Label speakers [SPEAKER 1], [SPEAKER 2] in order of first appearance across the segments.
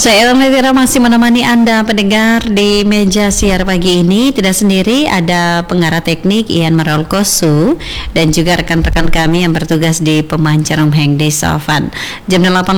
[SPEAKER 1] Saya Ellen Levira masih menemani Anda pendengar di meja siar pagi ini. Tidak sendiri, ada pengarah teknik Ian Marolkosu dan juga rekan-rekan kami yang bertugas di Pemancarung Hengde Sofan. Jam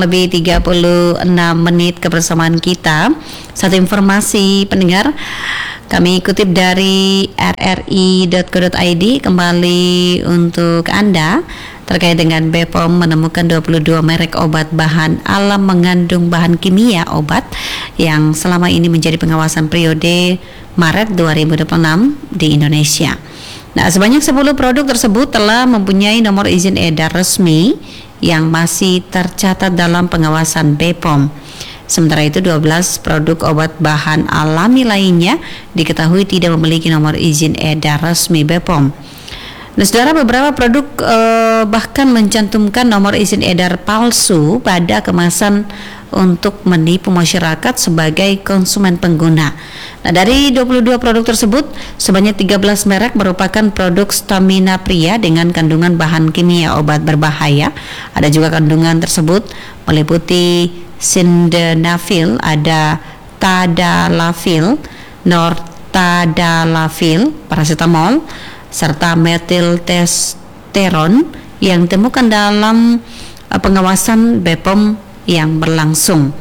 [SPEAKER 1] 8:36 kebersamaan kita. Satu informasi pendengar, kami kutip dari rri.co.id kembali untuk Anda terkait dengan BPOM menemukan 22 merek obat bahan alam mengandung bahan kimia obat yang selama ini menjadi pengawasan periode Maret 2026 di Indonesia. Nah, sebanyak 10 produk tersebut telah mempunyai nomor izin edar resmi yang masih tercatat dalam pengawasan BPOM. Sementara itu 12 produk obat bahan alami lainnya diketahui tidak memiliki nomor izin edar resmi BPOM. Nah, saudara, beberapa produk bahkan mencantumkan nomor izin edar palsu pada kemasan untuk menipu masyarakat sebagai konsumen pengguna. Nah, dari 22 produk tersebut, sebanyak 13 merek merupakan produk stamina pria dengan kandungan bahan kimia obat berbahaya. Ada juga kandungan tersebut meliputi sildenafil, ada tadalafil, nortadalafil, paracetamol, serta metiltestosteron yang ditemukan dalam pengawasan BPOM yang berlangsung.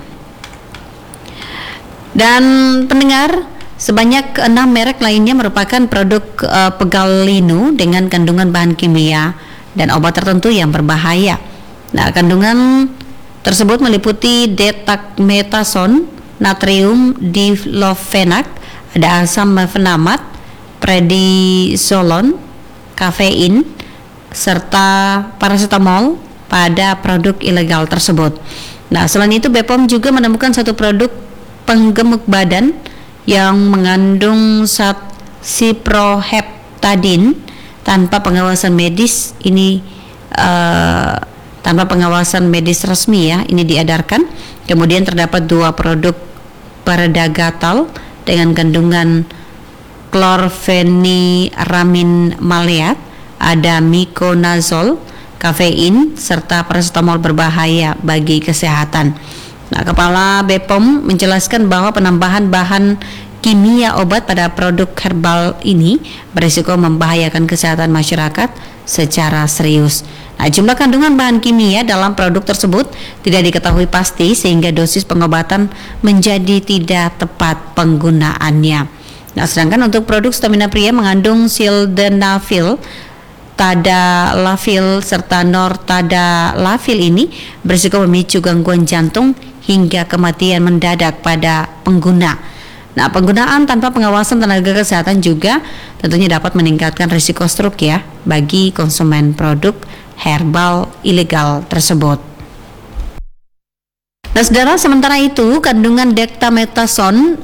[SPEAKER 1] Dan pendengar, sebanyak 6 merek lainnya merupakan produk pegalinu dengan kandungan bahan kimia dan obat tertentu yang berbahaya. Nah, kandungan tersebut meliputi dexamethasone, natrium diflofenak, ada asam mefenamat, prednisolon, kafein, serta paracetamol pada produk ilegal tersebut. Nah, selain itu BPOM juga menemukan satu produk penggemuk badan yang mengandung zat ciproheptadin tanpa pengawasan medis. Ini tanpa pengawasan medis resmi ya, ini diedarkan. Kemudian terdapat 2 produk pereda gatal dengan kandungan klorfeniramin maleat, ada miconazol, kafein, serta paracetamol berbahaya bagi kesehatan. Nah, Kepala BPOM menjelaskan bahwa penambahan bahan kimia obat pada produk herbal ini berisiko membahayakan kesehatan masyarakat secara serius. Nah, jumlah kandungan bahan kimia dalam produk tersebut tidak diketahui pasti sehingga dosis pengobatan menjadi tidak tepat penggunaannya. Nah, sedangkan untuk produk stamina pria mengandung sildenafil, tadalafil, serta nortadalafil ini berisiko memicu gangguan jantung hingga kematian mendadak pada pengguna. Nah, penggunaan tanpa pengawasan tenaga kesehatan juga tentunya dapat meningkatkan risiko stroke ya bagi konsumen produk herbal ilegal tersebut. Nah, saudara, sementara itu kandungan dexamethasone,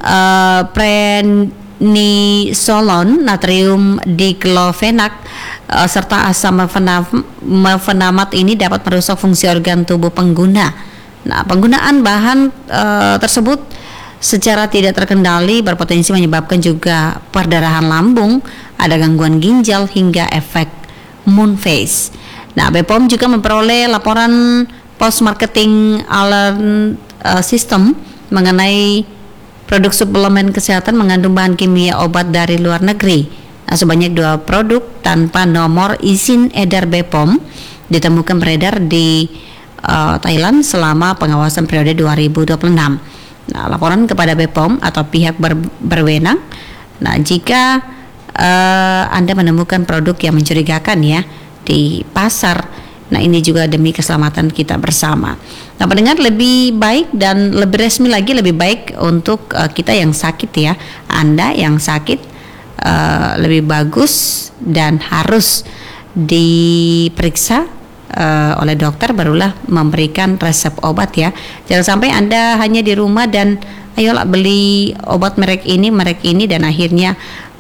[SPEAKER 1] prednisolon, natrium diklofenak, serta asam mefenamat ini dapat merusak fungsi organ tubuh pengguna. Nah, penggunaan bahan tersebut secara tidak terkendali berpotensi menyebabkan juga perdarahan lambung, ada gangguan ginjal hingga efek moon phase. Nah, BPOM juga memperoleh laporan post marketing alert system mengenai produk suplemen kesehatan mengandung bahan kimia obat dari luar negeri. Nah, sebanyak 2 produk tanpa nomor izin edar BPOM ditemukan beredar di Thailand selama pengawasan periode 2026. Nah, laporan kepada BPOM atau pihak berwenang. Nah, jika Anda menemukan produk yang mencurigakan ya di pasar, nah ini juga demi keselamatan kita bersama. Nah, pendengar, lebih baik dan lebih resmi lagi, lebih baik untuk kita yang sakit ya, Anda yang sakit lebih bagus dan harus diperiksa oleh dokter barulah memberikan resep obat ya. Jangan sampai Anda hanya di rumah dan ayolah beli obat merek ini dan akhirnya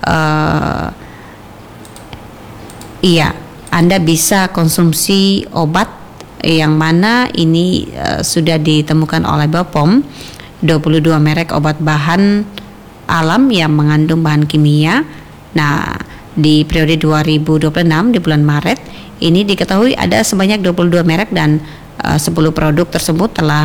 [SPEAKER 1] Anda bisa konsumsi obat yang mana ini sudah ditemukan oleh BPOM 22 merek obat bahan alam yang mengandung bahan kimia. Nah, di periode 2026 di bulan Maret ini diketahui ada sebanyak 22 merek dan 10 produk tersebut telah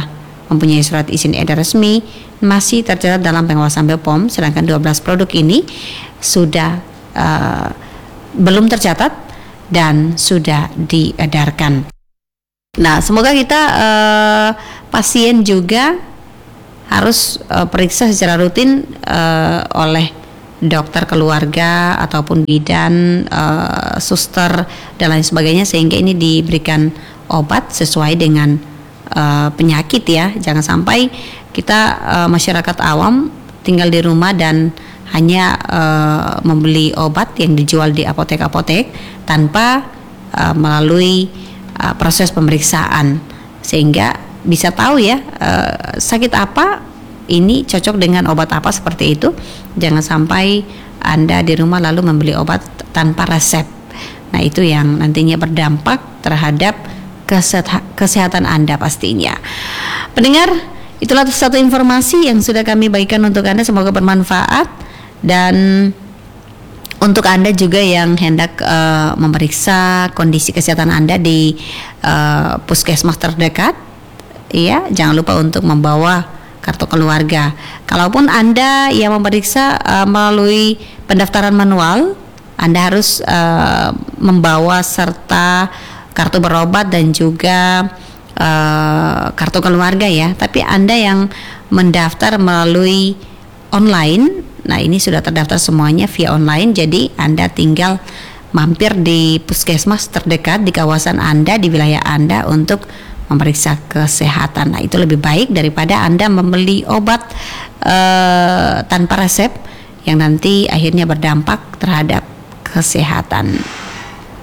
[SPEAKER 1] mempunyai surat izin edar resmi masih tercatat dalam pengawasan BPOM, sedangkan 12 produk ini sudah belum tercatat dan sudah diedarkan. Nah, semoga kita pasien juga harus periksa secara rutin oleh dokter keluarga ataupun bidan, suster dan lain sebagainya, sehingga ini diberikan obat sesuai dengan penyakit ya. Jangan sampai kita masyarakat awam tinggal di rumah dan hanya membeli obat yang dijual di apotek-apotek tanpa melalui proses pemeriksaan, sehingga bisa tahu ya sakit apa, ini cocok dengan obat apa, seperti itu. Jangan sampai Anda di rumah lalu membeli obat tanpa resep. Nah, itu yang nantinya berdampak terhadap kesehatan Anda pastinya. Pendengar, itulah satu informasi yang sudah kami bagikan untuk Anda, semoga bermanfaat. Dan untuk Anda juga yang hendak memeriksa kondisi kesehatan Anda di puskesmas terdekat, ya, jangan lupa untuk membawa kartu keluarga. Kalaupun Anda yang memeriksa melalui pendaftaran manual, Anda harus membawa serta kartu berobat dan juga kartu keluarga ya. Tapi Anda yang mendaftar melalui online, nah ini sudah terdaftar semuanya via online, jadi Anda tinggal mampir di puskesmas terdekat di kawasan Anda, di wilayah Anda untuk memeriksa kesehatan. Nah, itu lebih baik daripada Anda membeli obat tanpa resep yang nanti akhirnya berdampak terhadap kesehatan